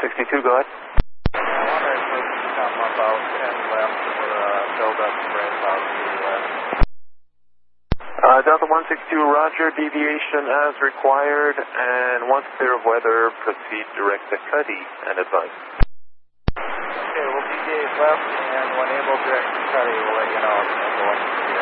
162, go ahead. Come about 10 left for build up spread about 2 left. Delta 162, roger, deviation as required, and once clear of weather, proceed direct to Cuddy and advise. Okay, we'll deviate left, and when able direct to Cuddy, we'll let you know.